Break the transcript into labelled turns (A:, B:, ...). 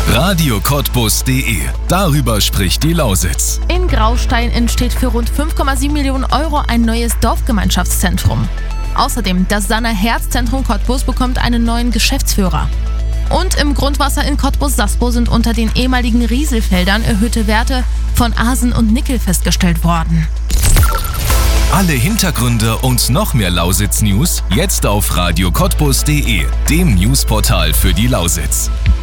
A: Radio Cottbus.de. Darüber spricht die Lausitz.
B: In Graustein entsteht für rund 5,7 Millionen Euro ein neues Dorfgemeinschaftszentrum. Außerdem, das Sanner-Herz-Zentrum Cottbus bekommt einen neuen Geschäftsführer. Und im Grundwasser in Cottbus-Saspo sind unter den ehemaligen Rieselfeldern erhöhte Werte von Arsen und Nickel festgestellt worden.
A: Alle Hintergründe und noch mehr Lausitz-News jetzt auf radiocottbus.de, dem Newsportal für die Lausitz.